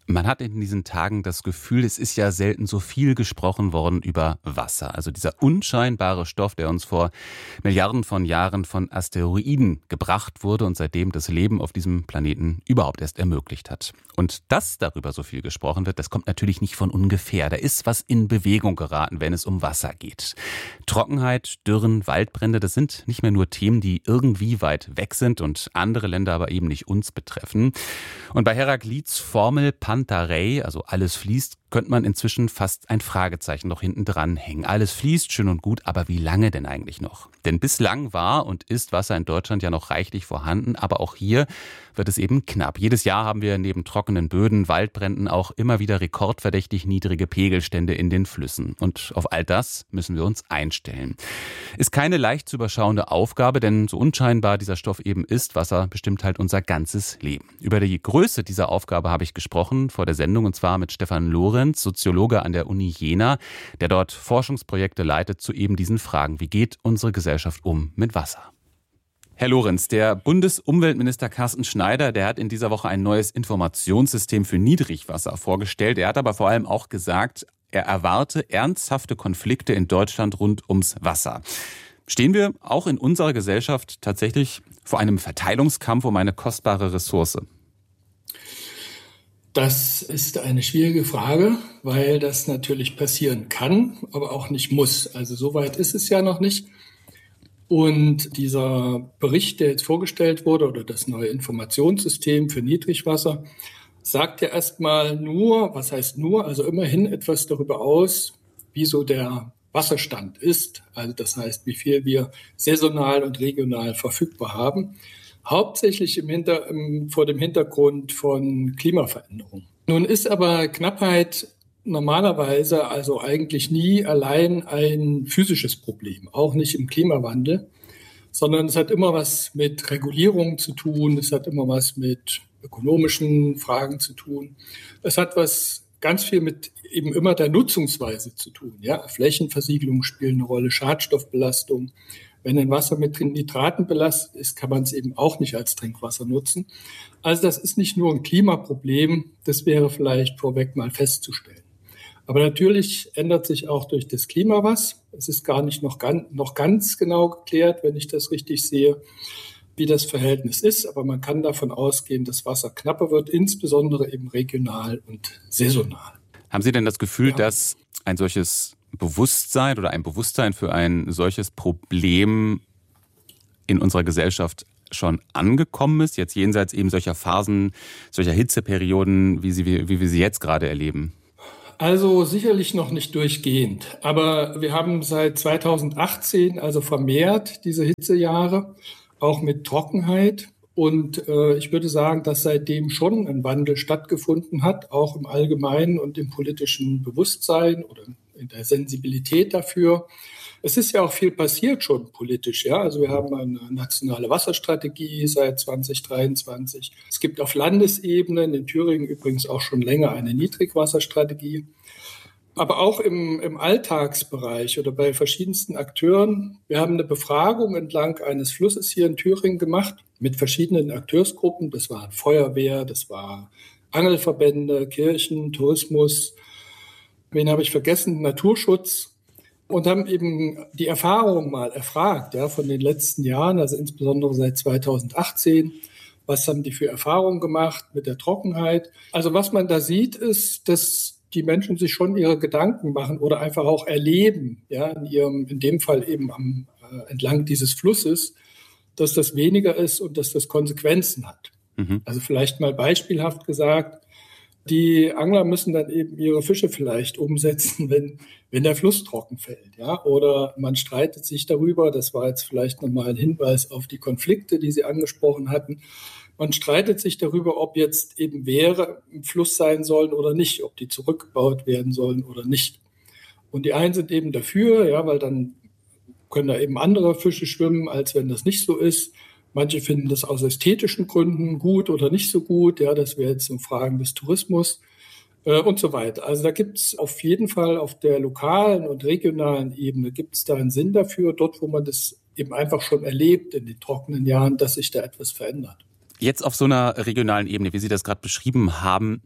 Man hat in diesen Tagen das Gefühl, es ist ja selten so viel gesprochen worden über Wasser. Also dieser unscheinbare Stoff, der uns vor Milliarden von Jahren von Asteroiden gebracht wurde und seitdem das Leben auf diesem Planeten überhaupt erst ermöglicht hat. Und dass darüber so viel gesprochen wird, das kommt natürlich nicht von ungefähr. Da ist was in Bewegung geraten, wenn es um Wasser geht. Trockenheit, Dürren, Waldbrände, das sind nicht mehr nur Themen, die irgendwie weit weg sind und andere Länder aber eben nicht uns betreffen. Und bei Heraklits Formel Pantarei, also alles fließt, könnte man inzwischen fast ein Fragezeichen noch hinten dran hängen. Alles fließt, schön und gut, aber wie lange denn eigentlich noch? Denn bislang war und ist Wasser in Deutschland ja noch reichlich vorhanden, aber auch hier wird es eben knapp. Jedes Jahr haben wir neben trockenen Böden, Waldbränden auch immer wieder rekordverdächtig niedrige Pegelstände in den Flüssen. Und auf all das müssen wir uns einstellen. Ist keine leicht zu überschauende Aufgabe, denn so unscheinbar dieser Stoff eben ist, Wasser bestimmt halt unser ganzes Leben. Über die Größe dieser Aufgabe habe ich gesprochen vor der Sendung, und zwar mit Stefan Lorenz, Soziologe an der Uni Jena, der dort Forschungsprojekte leitet zu eben diesen Fragen. Wie geht unsere Gesellschaft um mit Wasser? Herr Lorenz, der Bundesumweltminister Carsten Schneider, der hat in dieser Woche ein neues Informationssystem für Niedrigwasser vorgestellt. Er hat aber vor allem auch gesagt, er erwarte ernsthafte Konflikte in Deutschland rund ums Wasser. Stehen wir auch in unserer Gesellschaft tatsächlich vor einem Verteilungskampf um eine kostbare Ressource? Das ist eine schwierige Frage, weil das natürlich passieren kann, aber auch nicht muss. Also so weit ist es ja noch nicht. Und dieser Bericht, der jetzt vorgestellt wurde, oder das neue Informationssystem für Niedrigwasser, sagt ja erstmal nur, was heißt nur, also immerhin etwas darüber aus, wie so der Wasserstand ist. Also das heißt, wie viel wir saisonal und regional verfügbar haben. Hauptsächlich vor dem Hintergrund von Klimaveränderungen. Nun ist aber Knappheit normalerweise, also eigentlich nie allein ein physisches Problem, auch nicht im Klimawandel, sondern es hat immer was mit Regulierung zu tun, es hat immer was mit ökonomischen Fragen zu tun. Es hat ganz viel mit eben immer der Nutzungsweise zu tun. Ja? Flächenversiegelung spielt eine Rolle, Schadstoffbelastung. Wenn ein Wasser mit Nitraten belastet ist, kann man es eben auch nicht als Trinkwasser nutzen. Also das ist nicht nur ein Klimaproblem, das wäre vielleicht vorweg mal festzustellen. Aber natürlich ändert sich auch durch das Klima was. Es ist gar nicht noch ganz genau geklärt, wenn ich das richtig sehe, wie das Verhältnis ist. Aber man kann davon ausgehen, dass Wasser knapper wird, insbesondere eben regional und saisonal. Haben Sie denn das Gefühl, dass ein solches Bewusstsein oder ein Bewusstsein für ein solches Problem in unserer Gesellschaft schon angekommen ist, jetzt jenseits eben solcher Phasen, solcher Hitzeperioden, wie wir sie jetzt gerade erleben? Also sicherlich noch nicht durchgehend, aber wir haben seit 2018 also vermehrt diese Hitzejahre, auch mit Trockenheit. Und ich würde sagen, dass seitdem schon ein Wandel stattgefunden hat, auch im allgemeinen und im politischen Bewusstsein oder in der Sensibilität dafür. Es ist ja auch viel passiert schon politisch. Ja? Also wir haben eine nationale Wasserstrategie seit 2023. Es gibt auf Landesebene, in Thüringen übrigens auch schon länger, eine Niedrigwasserstrategie. Aber auch im Alltagsbereich oder bei verschiedensten Akteuren. Wir haben eine Befragung entlang eines Flusses hier in Thüringen gemacht mit verschiedenen Akteursgruppen. Das war Feuerwehr, das war Angelverbände, Kirchen, Tourismus. Wen habe ich vergessen? Naturschutz. Und haben eben die Erfahrung mal erfragt, ja, von den letzten Jahren, also insbesondere seit 2018. Was haben die für Erfahrungen gemacht mit der Trockenheit? Also was man da sieht, ist, dass die Menschen sich schon ihre Gedanken machen oder einfach auch erleben, ja, in dem Fall eben entlang dieses Flusses, dass das weniger ist und dass das Konsequenzen hat. Mhm. Also vielleicht mal beispielhaft gesagt, die Angler müssen dann eben ihre Fische vielleicht umsetzen, wenn der Fluss trocken fällt, ja, oder man streitet sich darüber, das war jetzt vielleicht nochmal ein Hinweis auf die Konflikte, die Sie angesprochen hatten. Man streitet sich darüber, ob jetzt eben Wehre im Fluss sein sollen oder nicht, ob die zurückgebaut werden sollen oder nicht. Und die einen sind eben dafür, ja, weil dann können da eben andere Fische schwimmen, als wenn das nicht so ist. Manche finden das aus ästhetischen Gründen gut oder nicht so gut. Ja, das wäre jetzt in Fragen des Tourismus und so weiter. Also da gibt es auf jeden Fall auf der lokalen und regionalen Ebene gibt es da einen Sinn dafür, dort, wo man das eben einfach schon erlebt in den trockenen Jahren, dass sich da etwas verändert. Jetzt auf so einer regionalen Ebene, wie Sie das gerade beschrieben haben,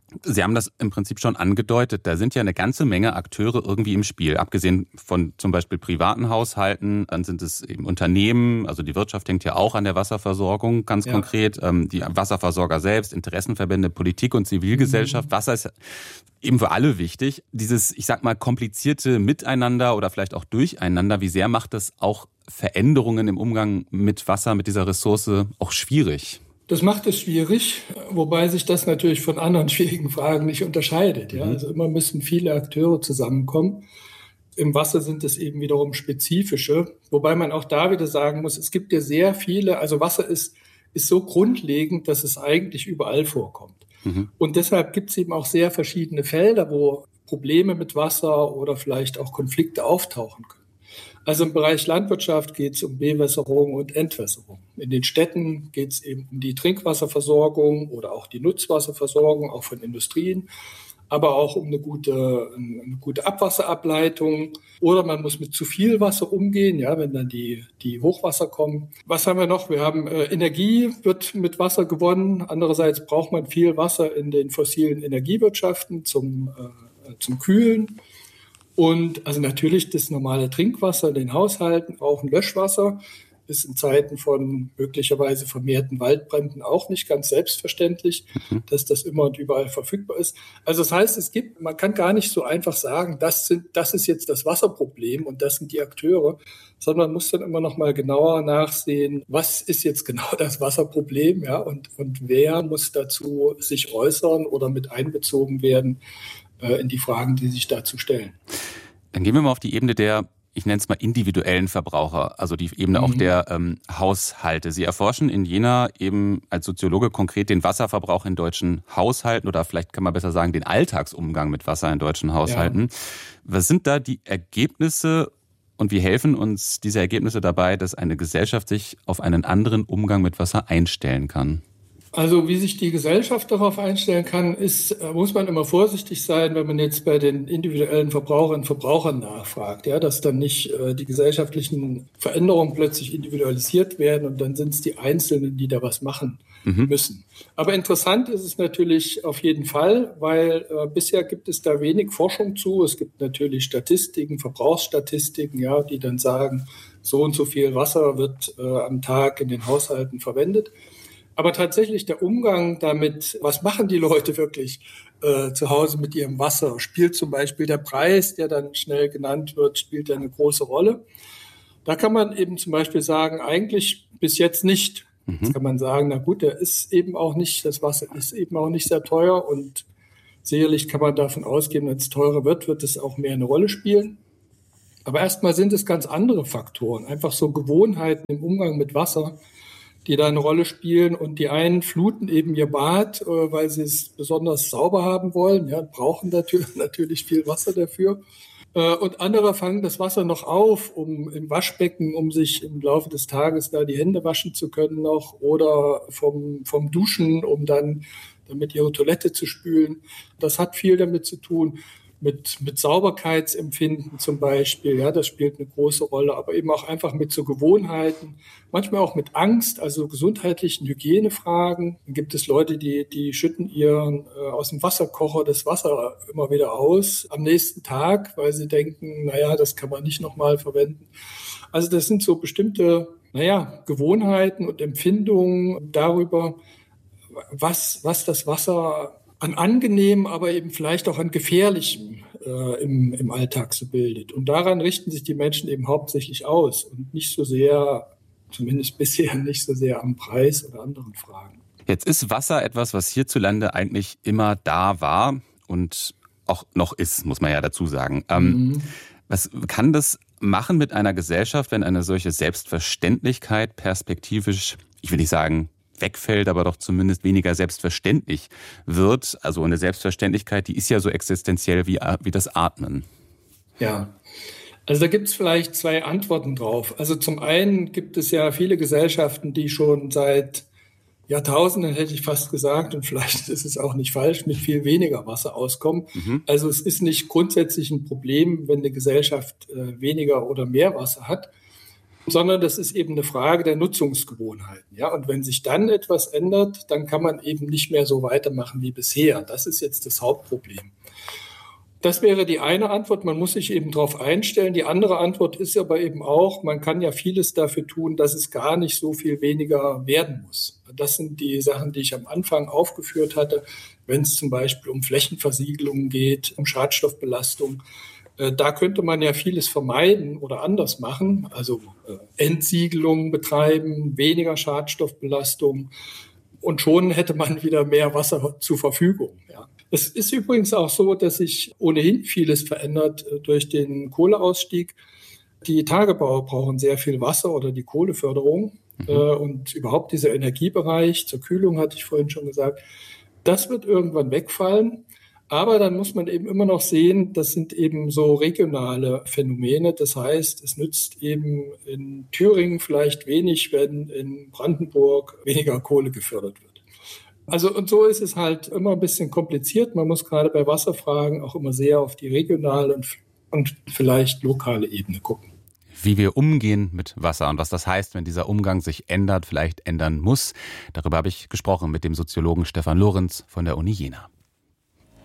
Sie haben das im Prinzip schon angedeutet. Da sind ja eine ganze Menge Akteure irgendwie im Spiel. Abgesehen von zum Beispiel privaten Haushalten, dann sind es eben Unternehmen. Also die Wirtschaft hängt ja auch an der Wasserversorgung ganz konkret. Die Wasserversorger selbst, Interessenverbände, Politik und Zivilgesellschaft. Wasser ist eben für alle wichtig. Dieses, ich sag mal, komplizierte Miteinander oder vielleicht auch Durcheinander, wie sehr macht das auch Veränderungen im Umgang mit Wasser, mit dieser Ressource auch schwierig? Das macht es schwierig, wobei sich das natürlich von anderen schwierigen Fragen nicht unterscheidet. Ja? Also immer müssen viele Akteure zusammenkommen. Im Wasser sind es eben wiederum spezifische, wobei man auch da wieder sagen muss, es gibt ja sehr viele, also Wasser ist so grundlegend, dass es eigentlich überall vorkommt. Und deshalb gibt es eben auch sehr verschiedene Felder, wo Probleme mit Wasser oder vielleicht auch Konflikte auftauchen können. Also im Bereich Landwirtschaft geht es um Bewässerung und Entwässerung. In den Städten geht es eben um die Trinkwasserversorgung oder auch die Nutzwasserversorgung, auch von Industrien, aber auch um eine gute Abwasserableitung. Oder man muss mit zu viel Wasser umgehen, ja, wenn dann die Hochwasser kommen. Was haben wir noch? Wir haben Energie wird mit Wasser gewonnen. Andererseits braucht man viel Wasser in den fossilen Energiewirtschaften zum Kühlen. Und also natürlich das normale Trinkwasser in den Haushalten, auch ein Löschwasser, ist in Zeiten von möglicherweise vermehrten Waldbränden auch nicht ganz selbstverständlich, dass das immer und überall verfügbar ist. Also das heißt, man kann gar nicht so einfach sagen, das ist jetzt das Wasserproblem und das sind die Akteure, sondern man muss dann immer noch mal genauer nachsehen, was ist jetzt genau das Wasserproblem, ja, und wer muss dazu sich äußern oder mit einbezogen werden in die Fragen, die sich dazu stellen. Dann gehen wir mal auf die Ebene der, ich nenne es mal individuellen Verbraucher, also die Ebene auch der Haushalte. Sie erforschen in Jena eben als Soziologe konkret den Wasserverbrauch in deutschen Haushalten oder vielleicht kann man besser sagen, den Alltagsumgang mit Wasser in deutschen Haushalten. Ja. Was sind da die Ergebnisse und wie helfen uns diese Ergebnisse dabei, dass eine Gesellschaft sich auf einen anderen Umgang mit Wasser einstellen kann? Also wie sich die Gesellschaft darauf einstellen kann, muss man immer vorsichtig sein, wenn man jetzt bei den individuellen Verbraucherinnen und Verbrauchern nachfragt, ja, dass dann nicht die gesellschaftlichen Veränderungen plötzlich individualisiert werden und dann sind es die Einzelnen, die da was machen müssen. Aber interessant ist es natürlich auf jeden Fall, weil bisher gibt es da wenig Forschung zu. Es gibt natürlich Statistiken, Verbrauchsstatistiken, ja, die dann sagen, so und so viel Wasser wird am Tag in den Haushalten verwendet. Aber tatsächlich der Umgang damit, was machen die Leute wirklich zu Hause mit ihrem Wasser? Spielt zum Beispiel der Preis, der dann schnell genannt wird, spielt ja eine große Rolle? Da kann man eben zum Beispiel sagen, eigentlich bis jetzt nicht. Jetzt kann man sagen, na gut, das Wasser ist eben auch nicht sehr teuer und sicherlich kann man davon ausgehen, wenn es teurer wird, wird es auch mehr eine Rolle spielen. Aber erstmal sind es ganz andere Faktoren, einfach so Gewohnheiten im Umgang mit Wasser, die da eine Rolle spielen. Und die einen fluten eben ihr Bad, weil sie es besonders sauber haben wollen, ja, brauchen natürlich viel Wasser dafür. Und andere fangen das Wasser noch auf, im Waschbecken, um sich im Laufe des Tages da die Hände waschen zu können noch oder vom Duschen, damit ihre Toilette zu spülen. Das hat viel damit zu tun. Mit Sauberkeitsempfinden zum Beispiel, ja, das spielt eine große Rolle, aber eben auch einfach mit so Gewohnheiten, manchmal auch mit Angst, also gesundheitlichen Hygienefragen. Dann gibt es Leute, die schütten aus dem Wasserkocher das Wasser immer wieder aus am nächsten Tag, weil sie denken, naja, das kann man nicht nochmal verwenden. Also das sind so bestimmte, Gewohnheiten und Empfindungen darüber, was das Wasser an angenehm, aber eben vielleicht auch an gefährlichem im Alltag so bildet. Und daran richten sich die Menschen eben hauptsächlich aus und nicht so sehr, zumindest bisher nicht so sehr am Preis oder anderen Fragen. Jetzt ist Wasser etwas, was hierzulande eigentlich immer da war und auch noch ist, muss man ja dazu sagen. Was kann das machen mit einer Gesellschaft, wenn eine solche Selbstverständlichkeit perspektivisch, ich will nicht sagen, wegfällt, aber doch zumindest weniger selbstverständlich wird. Also eine Selbstverständlichkeit, die ist ja so existenziell wie das Atmen. Ja, also da gibt es vielleicht zwei Antworten drauf. Also zum einen gibt es ja viele Gesellschaften, die schon seit Jahrtausenden, hätte ich fast gesagt, und vielleicht ist es auch nicht falsch, mit viel weniger Wasser auskommen. Also es ist nicht grundsätzlich ein Problem, wenn eine Gesellschaft weniger oder mehr Wasser hat. sondern das ist eben eine Frage der Nutzungsgewohnheiten. Ja? Und wenn sich dann etwas ändert, dann kann man eben nicht mehr so weitermachen wie bisher. Das ist jetzt das Hauptproblem. Das wäre die eine Antwort, man muss sich eben darauf einstellen. Die andere Antwort ist aber eben auch, man kann ja vieles dafür tun, dass es gar nicht so viel weniger werden muss. Das sind die Sachen, die ich am Anfang aufgeführt hatte, wenn es zum Beispiel um Flächenversiegelungen geht, um Schadstoffbelastung. Da könnte man ja vieles vermeiden oder anders machen, also Entsiegelung betreiben, weniger Schadstoffbelastung und schon hätte man wieder mehr Wasser zur Verfügung. Ja. Es ist übrigens auch so, dass sich ohnehin vieles verändert durch den Kohleausstieg. Die Tagebauer brauchen sehr viel Wasser oder die Kohleförderung und überhaupt dieser Energiebereich, zur Kühlung hatte ich vorhin schon gesagt, das wird irgendwann wegfallen. Aber dann muss man eben immer noch sehen, das sind eben so regionale Phänomene. Das heißt, es nützt eben in Thüringen vielleicht wenig, wenn in Brandenburg weniger Kohle gefördert wird. Also und so ist es halt immer ein bisschen kompliziert. Man muss gerade bei Wasserfragen auch immer sehr auf die regionale und vielleicht lokale Ebene gucken. Wie wir umgehen mit Wasser und was das heißt, wenn dieser Umgang sich ändert, vielleicht ändern muss. Darüber habe ich gesprochen mit dem Soziologen Stefan Lorenz von der Uni Jena.